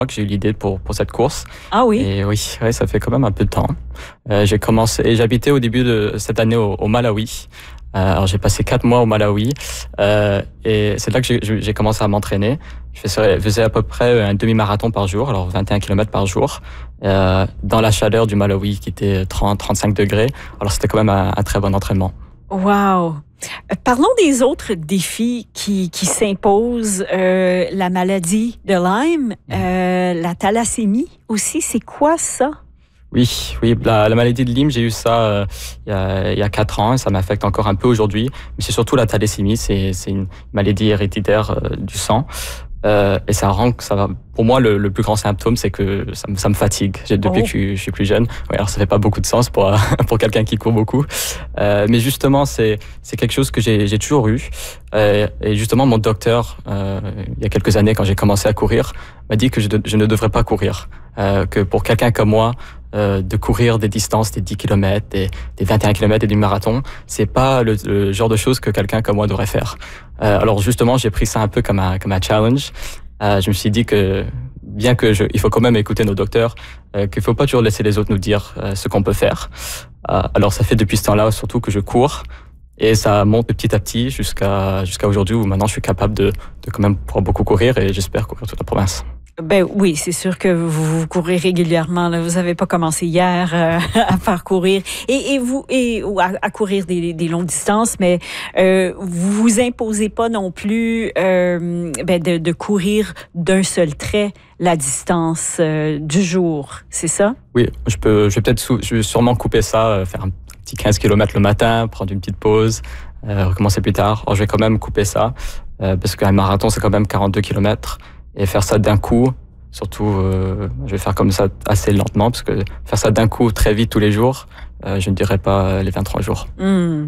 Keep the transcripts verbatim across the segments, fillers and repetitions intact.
que j'ai eu l'idée pour, pour cette course. Ah oui? Et oui, ouais, ça fait quand même un peu de temps. Euh, j'ai commencé, et j'habitais au début de cette année au, au Malawi. Euh, alors j'ai passé quatre mois au Malawi euh, et c'est là que j'ai, j'ai commencé à m'entraîner. Je faisais, faisais à peu près un demi-marathon par jour, alors vingt et un kilomètres par jour, euh, dans la chaleur du Malawi qui était trente à trente-cinq degrés. Alors c'était quand même un, un très bon entraînement. Wow! Parlons des autres défis qui, qui s'imposent. Euh, la maladie de Lyme, euh, la thalassémie aussi, c'est quoi ça? Oui, oui, la, la maladie de Lyme, j'ai eu ça euh, il, y a, il y a quatre ans et ça m'affecte encore un peu aujourd'hui. Mais c'est surtout la thalassémie, c'est, c'est une maladie héréditaire euh, du sang. Euh, et ça rend que ça va. Pour moi, le, le plus grand symptôme, c'est que ça, me- ça me fatigue. J'ai, depuis Oh. que je suis, je suis plus jeune. Oui, alors ça fait pas beaucoup de sens pour pour quelqu'un qui court beaucoup. Euh, mais justement, c'est c'est quelque chose que j'ai j'ai toujours eu. Euh, et justement, mon docteur, euh, il y a quelques années, quand j'ai commencé à courir, m'a dit que je, de- je ne devrais pas courir. Euh, que pour quelqu'un comme moi, euh, de courir des distances, des dix kilomètres, des, des vingt et un kilomètres et du marathon, c'est pas le, le genre de choses que quelqu'un comme moi devrait faire. Euh, alors justement, j'ai pris ça un peu comme un, comme un challenge. Euh, je me suis dit que bien que je, il faut quand même écouter nos docteurs, euh, qu'il faut pas toujours laisser les autres nous dire euh, ce qu'on peut faire. Euh, alors ça fait depuis ce temps-là surtout que je cours et ça monte petit à petit jusqu'à jusqu'à aujourd'hui où maintenant je suis capable de, de quand même pouvoir beaucoup courir et j'espère courir toute la province. Ben oui, c'est sûr que vous, vous courez régulièrement. Là. Vous n'avez pas commencé hier euh, à faire courir et, et vous et ou à, à courir des, des longues distances, mais euh, vous vous imposez pas non plus euh, ben de, de courir d'un seul trait la distance euh, du jour, c'est ça? Oui, je peux, je vais peut-être sou- je vais sûrement couper ça, euh, faire un petit quinze kilomètres le matin, prendre une petite pause, euh, recommencer plus tard. Alors je vais quand même couper ça euh, parce qu'un marathon c'est quand même quarante-deux kilomètres. Et faire ça d'un coup, surtout, euh, je vais faire comme ça assez lentement, parce que faire ça d'un coup très vite tous les jours, euh, je ne dirais pas les vingt-trois jours. Hmm.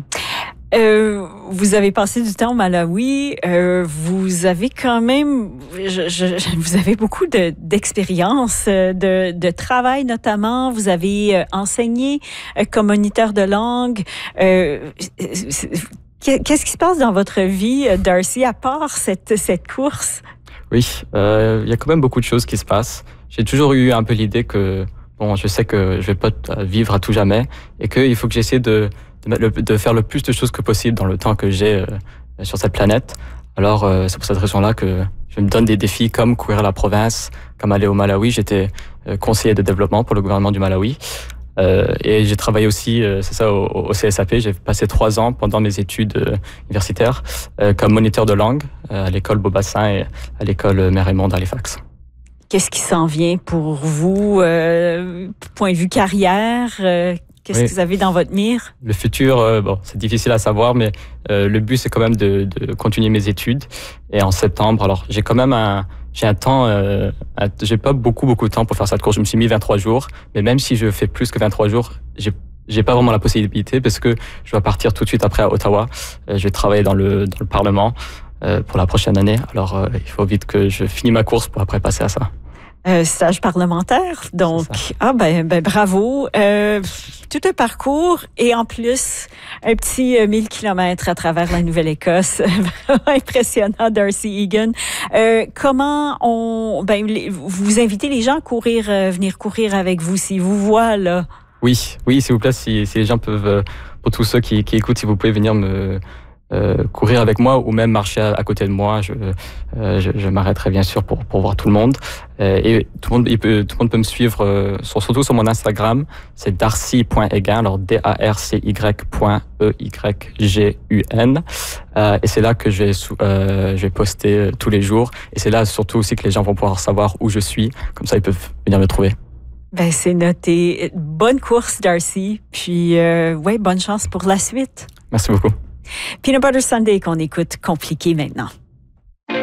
Euh, vous avez passé du temps au Malawi. Euh, vous avez quand même, je, je, vous avez beaucoup de, d'expérience, de, de travail notamment. Vous avez euh, enseigné euh, comme moniteur de langue. Euh, qu'est-ce qui se passe dans votre vie, Darcy, à part cette, cette course? Oui, euh, il y a quand même beaucoup de choses qui se passent. J'ai toujours eu un peu l'idée que, bon, je sais que je vais pas vivre à tout jamais et qu'il faut que j'essaie de, de, mettre le, de faire le plus de choses que possible dans le temps que j'ai euh, sur cette planète. Alors, euh, c'est pour cette raison-là que je me donne des défis comme courir la province, comme aller au Malawi. J'étais euh, conseiller de développement pour le gouvernement du Malawi. Euh, et j'ai travaillé aussi, euh, c'est ça, au, au C S A P. J'ai passé trois ans pendant mes études euh, universitaires euh, comme moniteur de langue euh, à l'école Beaubassin et à l'école Mère-et-Monde à Halifax. Qu'est-ce qui s'en vient pour vous, euh, point de vue carrière? Euh, qu'est-ce Oui. que vous avez dans votre mire? Le futur, euh, bon, c'est difficile à savoir, mais euh, le but c'est quand même de, de continuer mes études. Et en septembre, alors j'ai quand même un J'ai un temps, euh, un, j'ai pas beaucoup beaucoup de temps pour faire cette course. Je me suis mis vingt-trois jours, mais même si je fais plus que vingt-trois jours, j'ai j'ai pas vraiment la possibilité parce que je dois partir tout de suite après à Ottawa. Euh, je vais travailler dans le dans le Parlement euh, pour la prochaine année. Alors euh, il faut vite que je finisse ma course pour après passer à ça. Euh, stage parlementaire, donc ah ben, ben bravo, euh, tout un parcours et en plus un petit euh, mille kilomètres à travers la Nouvelle-Écosse, vraiment impressionnant, Darcy Egan. Euh, comment on, ben les, vous invitez les gens à courir, euh, venir courir avec vous si vous voient là. Oui, oui, s'il vous plaît, si, si les gens peuvent, euh, pour tous ceux qui, qui écoutent, si vous pouvez venir me Euh, courir avec moi ou même marcher à, à côté de moi, je, euh, je, je m'arrêterai bien sûr pour, pour voir tout le monde. Euh, et tout le monde, il peut, tout le monde peut me suivre, euh, sur, surtout sur mon Instagram, c'est darcy point egan, alors D A R C Y point E Y G U N. Euh, et c'est là que je vais, euh, je vais poster tous les jours. Et c'est là surtout aussi que les gens vont pouvoir savoir où je suis, comme ça ils peuvent venir me trouver. Ben c'est noté. Bonne course, Darcy. Puis euh, ouais, bonne chance pour la suite. Merci beaucoup. Peanut Butter Sunday qu'on écoute compliqué maintenant.